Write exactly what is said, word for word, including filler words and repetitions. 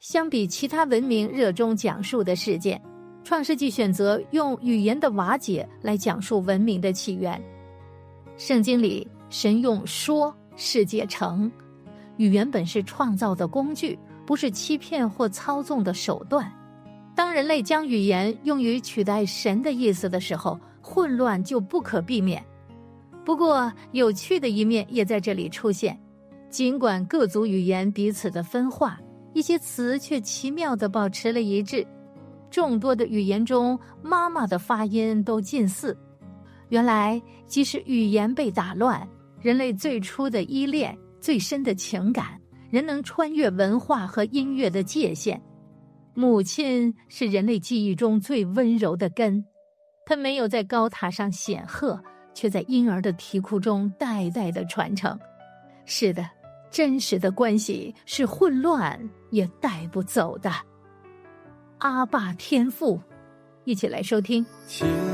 相比其他文明热衷讲述的事件，创世纪选择用语言的瓦解来讲述文明的起源。圣经里，神用说世界成，语言本是创造的工具，不是欺骗或操纵的手段。当人类将语言用于取代神的意思的时候，混乱就不可避免。不过，有趣的一面也在这里出现。尽管各族语言彼此的分化，一些词却奇妙地保持了一致。众多的语言中，妈妈的发音都近似。原来，即使语言被打乱，人类最初的依恋、最深的情感，仍能穿越文化和音乐的界限。母亲是人类记忆中最温柔的根，她没有在高塔上显赫，却在婴儿的啼哭中代代的传承。是的，真实的关系是混乱也带不走的。阿爸天父，一起来收听。 亲